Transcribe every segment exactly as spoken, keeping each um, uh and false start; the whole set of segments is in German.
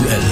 aktuell.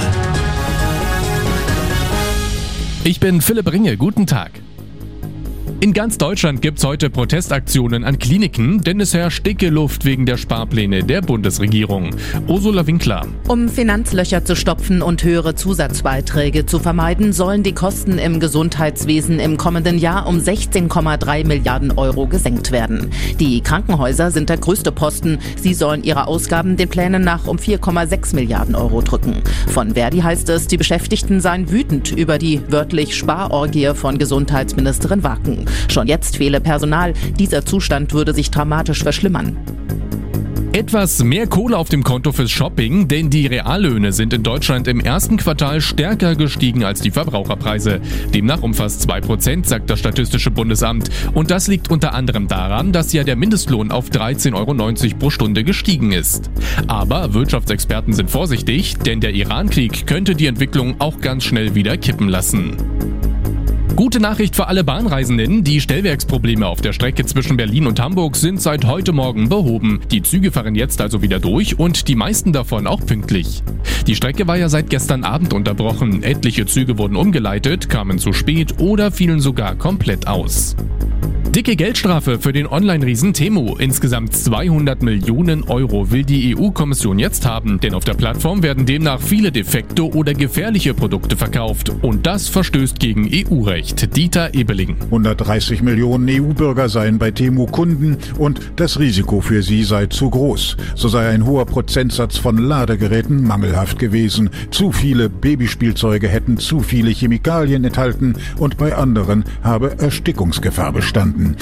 Ich bin Philipp Ringe, guten Tag. In ganz Deutschland gibt's heute Protestaktionen an Kliniken, denn es herrscht dicke Luft wegen der Sparpläne der Bundesregierung. Ursula Winkler. Um Finanzlöcher zu stopfen und höhere Zusatzbeiträge zu vermeiden, sollen die Kosten im Gesundheitswesen im kommenden Jahr um sechzehn Komma drei Milliarden Euro gesenkt werden. Die Krankenhäuser sind der größte Posten. Sie sollen ihre Ausgaben den Plänen nach um vier Komma sechs Milliarden Euro drücken. Von Verdi heißt es, die Beschäftigten seien wütend über die wörtlich Sparorgie von Gesundheitsministerin Wacken. Schon jetzt fehle Personal. Dieser Zustand würde sich dramatisch verschlimmern. Etwas mehr Kohle auf dem Konto fürs Shopping, denn die Reallöhne sind in Deutschland im ersten Quartal stärker gestiegen als die Verbraucherpreise. Demnach um fast zwei Prozent, sagt das Statistische Bundesamt. Und das liegt unter anderem daran, dass ja der Mindestlohn auf dreizehn Euro neunzig pro Stunde gestiegen ist. Aber Wirtschaftsexperten sind vorsichtig, denn der Iran-Krieg könnte die Entwicklung auch ganz schnell wieder kippen lassen. Gute Nachricht für alle Bahnreisenden. Die Stellwerksprobleme auf der Strecke zwischen Berlin und Hamburg sind seit heute Morgen behoben. Die Züge fahren jetzt also wieder durch und die meisten davon auch pünktlich. Die Strecke war ja seit gestern Abend unterbrochen. Etliche Züge wurden umgeleitet, kamen zu spät oder fielen sogar komplett aus. Dicke Geldstrafe für den Online-Riesen Temu. Insgesamt zweihundert Millionen Euro will die E U-Kommission jetzt haben, denn auf der Plattform werden demnach viele defekte oder gefährliche Produkte verkauft. Und das verstößt gegen E U-Recht. Dieter Ebeling. hundertdreißig Millionen E U-Bürger seien bei Temu Kunden und das Risiko für sie sei zu groß. So sei ein hoher Prozentsatz von Ladegeräten mangelhaft gewesen. Zu viele Babyspielzeuge hätten zu viele Chemikalien enthalten und bei anderen habe Erstickungsgefahr bestanden.